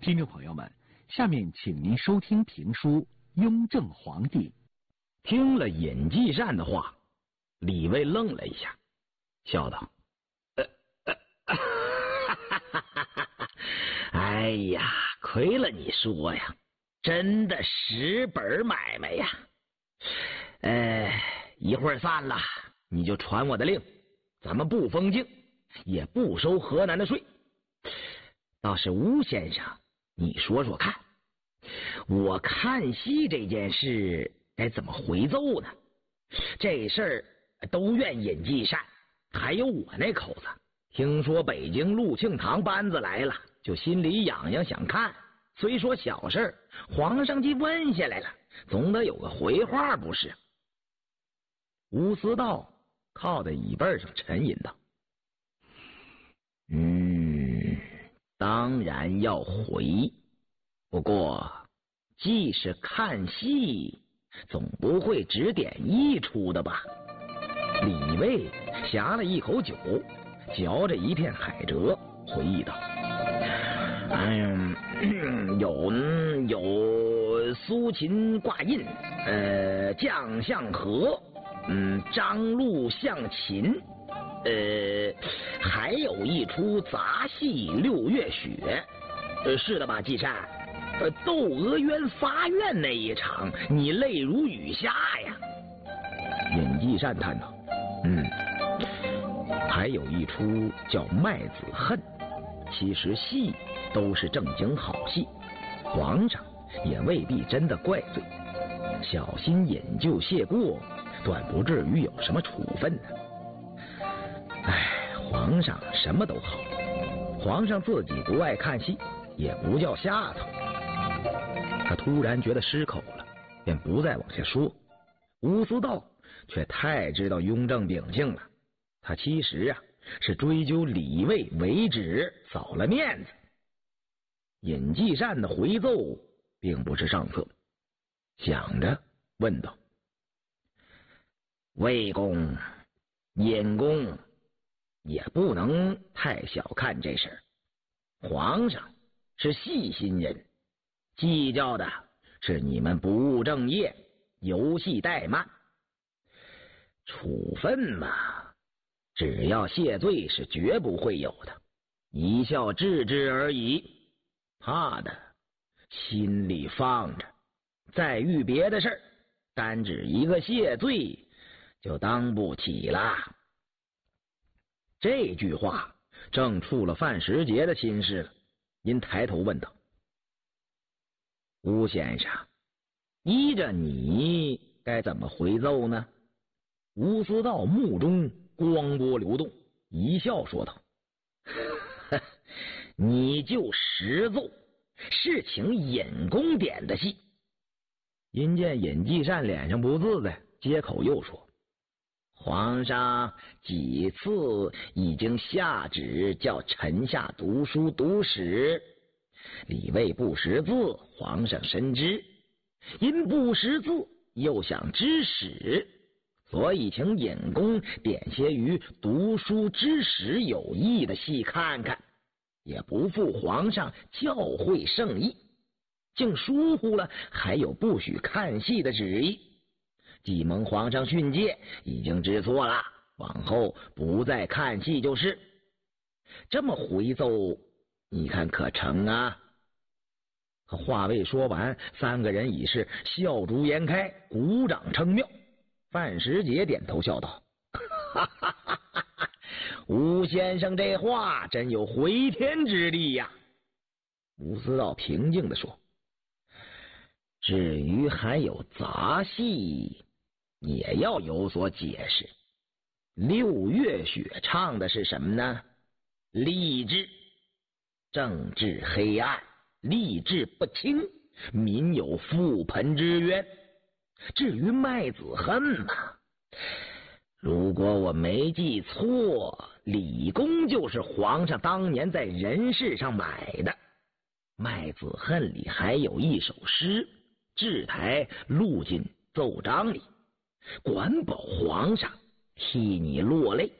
听众朋友们，下面请您收听评书《雍正皇帝》。 听了尹继善的话，李卫愣了一下，笑道：“哎呀，亏了你说呀，真的实本买卖呀！一会儿散了，你就传我的令，咱们不封境，也不收河南的税。倒是吴先生，你说说看，我看戏这件事该怎么回奏呢？这事儿都怨尹继善，还有我那口子。听说北京陆庆堂班子来了，就心里痒痒想看。虽说小事，皇上既问下来了，总得有个回话不是？”吴思道靠在椅背上沉吟道：“当然要回，不过既是看戏，总不会只点一出的吧？”李卫呷了一口酒，嚼着一片海蜇，回忆道：“有苏秦挂印，将相和，张陆相秦，还有一出杂戏《六月雪》，是的吧，继善？窦娥冤发愿那一场，你泪如雨下呀。”尹继善叹道：“还有一出叫《麦子恨》，其实戏都是正经好戏，皇上也未必真的怪罪，小心引咎谢过，断不至于有什么处分呢。皇上什么都好，皇上自己不爱看戏，也不叫下头。”他突然觉得失口了，便不再往下说。吴思道却太知道雍正秉性了，他其实是追究李卫为止，扫了面子。尹继善的回奏并不是上策，想着问道：“魏公、尹公也不能太小看这事儿，皇上是细心人，计较的是你们不务正业，游戏怠慢。处分嘛，只要谢罪是绝不会有的，一笑置之而已。怕的心里放着，再遇别的事儿，单指一个谢罪就当不起了。”这句话正触了范时杰的心事了，因抬头问道：“吴先生，依着你该怎么回奏呢？”吴思道目中光波流动，一笑说道：“你就实奏，是请尹公点的戏。”因见尹继善脸上不自在，接口又说：“皇上几次已经下旨叫臣下读书读史，李卫不识字，皇上深知，因不识字又想知史，所以请尹公点些与读书知史有益的戏看看，也不负皇上教诲圣意，竟疏忽了还有不许看戏的旨意，既蒙皇上训诫，已经知错了，往后不再看戏就是。这么回奏，你看可成啊？”话未说完，三个人已是笑逐颜开，鼓掌称妙。范时杰点头笑道：“吴先生这话真有回天之力呀。”吴思道平静地说：“至于还有杂戏，也要有所解释。六月雪唱的是什么呢？吏治，政治黑暗，吏治不清，民有覆盆之冤。至于麦子恨嘛，如果我没记错，李公就是皇上当年在人世上买的。麦子恨里还有一首诗，制台录进奏章里，管保皇上替你落泪。